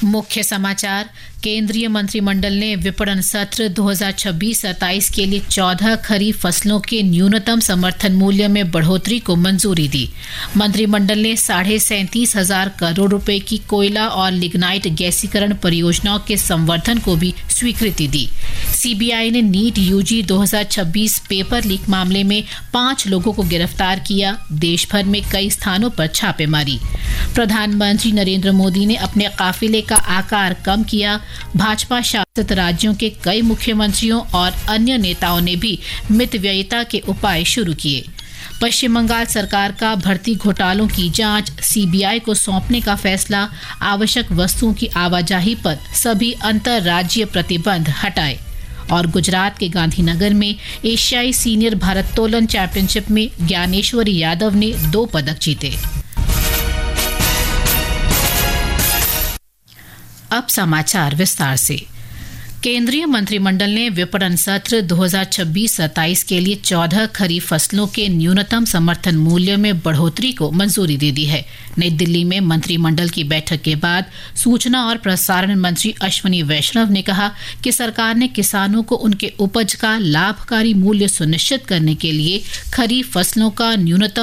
मुख्य समाचार। केंद्रीय मंत्रिमंडल ने विपणन सत्र 2026-27 के लिए 14 खरीफ फसलों के न्यूनतम समर्थन मूल्य में बढ़ोतरी को मंजूरी दी। मंत्रिमंडल ने 37,500 करोड़ रुपए की कोयला और लिग्नाइट गैसीकरण परियोजनाओं के संवर्धन को भी स्वीकृति दी। सीबीआई ने नीट यूजी 2026 पेपर लीक मामले में 5 लोगों को गिरफ्तार किया। देश भर में कई स्थानों पर छापेमारी। प्रधानमंत्री नरेंद्र मोदी ने अपने काफिले का आकार कम किया। भाजपा शासित राज्यों के कई मुख्यमंत्रियों और अन्य नेताओं ने भी मितव्ययिता के उपाय शुरू किए। पश्चिम बंगाल सरकार का भर्ती घोटालों की जांच सीबीआई को सौंपने का फैसला। आवश्यक वस्तुओं की आवाजाही पर सभी अंतर्राज्यीय प्रतिबंध हटाए। और गुजरात के गांधीनगर में एशियाई सीनियर भारोत्तोलन चैंपियनशिप में ज्ञानेश्वरी यादव ने 2 पदक जीते। अब समाचार विस्तार से। केंद्रीय मंत्रिमंडल ने विपणन सत्र 2026-27 के लिए 14 खरीफ फसलों के न्यूनतम समर्थन मूल्य में बढ़ोतरी को मंजूरी दे दी है। नई दिल्ली में मंत्रिमंडल की बैठक के बाद सूचना और प्रसारण मंत्री अश्विनी वैष्णव ने कहा कि सरकार ने किसानों को उनके उपज का लाभकारी मूल्य सुनिश्चित करने के लिए खरीफ फसलों का न्यूनतम